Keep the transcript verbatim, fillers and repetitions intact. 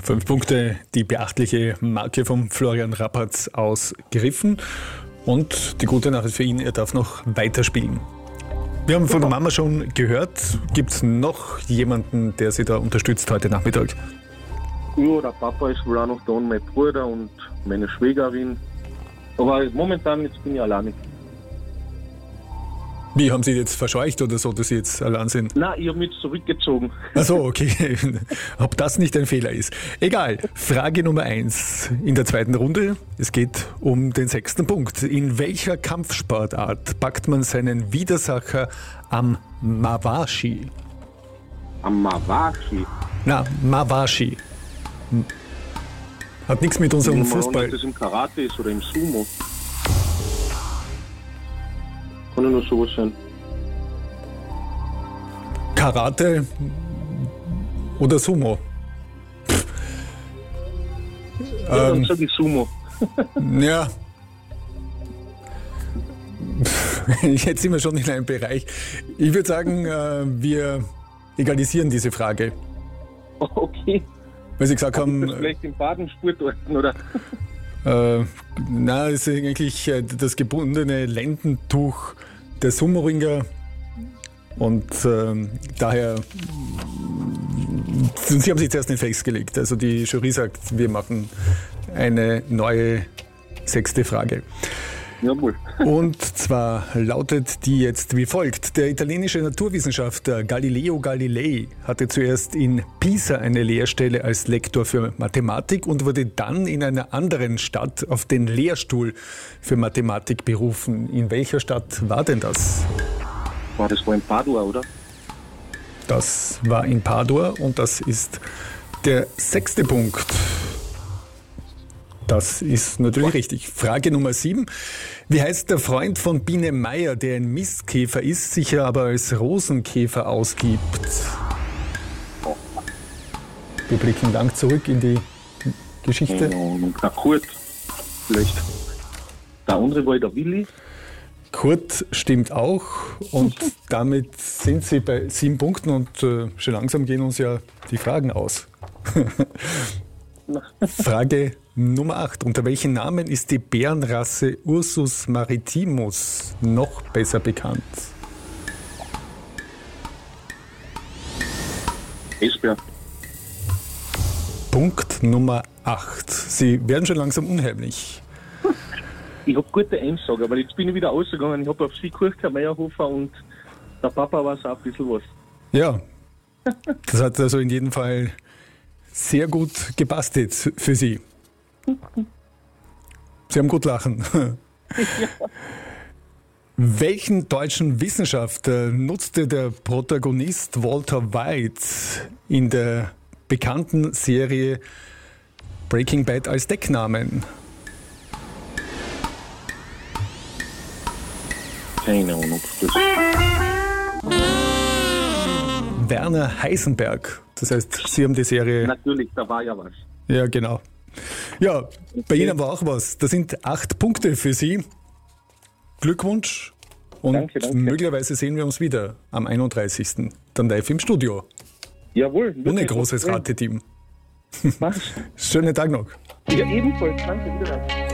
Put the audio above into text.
Fünf Punkte, die beachtliche Marke von Florian Rappertz ausgeriffen. Und die gute Nachricht für ihn, er darf noch weiterspielen. Wir haben von der Mama schon gehört. Gibt es noch jemanden, der Sie da unterstützt heute Nachmittag? Ja, der Papa ist wohl auch noch da und mein Bruder und meine Schwägerin. Aber momentan jetzt bin ich alleine. Wie, haben Sie jetzt verscheucht oder so, dass Sie jetzt allein sind? Nein, ich habe mich jetzt zurückgezogen. Ach so, okay. Ob das nicht ein Fehler ist. Egal. Frage Nummer eins in der zweiten Runde. Es geht um den sechsten Punkt. In welcher Kampfsportart packt man seinen Widersacher am Mawashi? Am Mawashi? Na, Mawashi. Hat nichts mit unserem Fußball. Ob das im Karate ist oder im Sumo. Kann ja nur sowas sein. Karate oder Sumo? Ja, ähm, dann sag ich Sumo. Ja. Jetzt sind wir schon in einem Bereich. Ich würde sagen, wir egalisieren diese Frage. Okay. Weil Sie gesagt haben. Ist das vielleicht im Badensportorten, oder? Äh, na, es ist eigentlich das gebundene Lendentuch der Sumo-Ringer und äh, daher, Sie haben sich zuerst nicht festgelegt. Also die Jury sagt, wir machen eine neue sechste Frage. Jawohl. Und zwar lautet die jetzt wie folgt. Der italienische Naturwissenschaftler Galileo Galilei hatte zuerst in Pisa eine Lehrstelle als Lektor für Mathematik und wurde dann in einer anderen Stadt auf den Lehrstuhl für Mathematik berufen. In welcher Stadt war denn das? War das wohl in Padua, oder? Das war in Padua und das ist der sechste Punkt. Das ist natürlich richtig. Frage Nummer sieben. Wie heißt der Freund von Biene Meier, der ein Mistkäfer ist, sich aber als Rosenkäfer ausgibt? Wir blicken lang zurück in die Geschichte. Der Kurt, vielleicht. Der andere war der Willi. Kurt stimmt auch und damit sind Sie bei sieben Punkten und äh, schon langsam gehen uns ja die Fragen aus. Frage Nummer acht. Unter welchen Namen ist die Bärenrasse Ursus maritimus noch besser bekannt? Eisbär. Punkt Nummer acht. Sie werden schon langsam unheimlich. Ich habe gute Einsager, aber jetzt bin ich wieder ausgegangen. Ich habe auf Sie gehört, Herr Meyerhofer, und der Papa weiß auch ein bisschen was. Ja, das hat also in jedem Fall sehr gut gepasst jetzt für Sie. Sie haben gut lachen. Ja. Welchen deutschen Wissenschaftler nutzte der Protagonist Walter White in der bekannten Serie Breaking Bad als Decknamen? Keine Ahnung. Das Werner Heisenberg. Das heißt, Sie haben die Serie... Natürlich, da war ja was. Ja, genau. Ja, okay. Bei Ihnen war auch was. Das sind acht Punkte für Sie. Glückwunsch. Und danke, danke. Möglicherweise sehen wir uns wieder am einunddreißigsten Dann live im Studio. Jawohl. Ohne großes Rateteam. Was? Schönen Tag noch. Ja, ebenfalls. Danke, wieder.